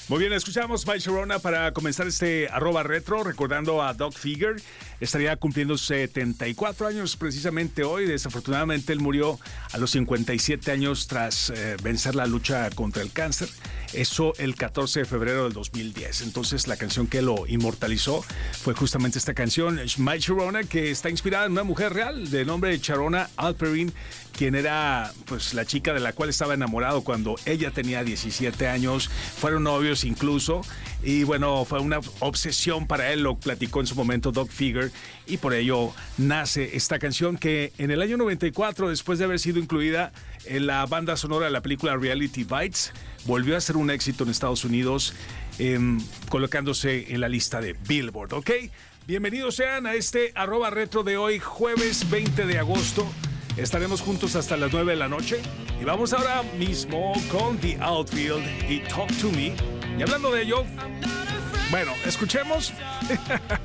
Muy bien, escuchamos My Sharona para comenzar este @retro, recordando a Doug Figger. Estaría cumpliendo 74 años precisamente hoy. Desafortunadamente él murió a los 57 años tras vencer la lucha contra el cáncer. Eso el 14 de febrero del 2010. Entonces la canción que lo inmortalizó fue justamente esta canción, My Sharona, que está inspirada en una mujer real de nombre Sharona Alperin, quien era pues la chica de la cual estaba enamorado cuando ella tenía 17 años. Fueron novios incluso, y bueno, fue una obsesión para él, lo platicó en su momento Doug Figger, y por ello nace esta canción que en el año 94, después de haber sido incluida en la banda sonora de la película Reality Bites, volvió a ser un éxito en Estados Unidos, colocándose en la lista de Billboard, ¿ok? Bienvenidos sean a este @retro de hoy, jueves 20 de agosto. Estaremos juntos hasta las 9 de la noche y vamos ahora mismo con The Outfield y Talk to Me. Y hablando de ello, bueno, escuchemos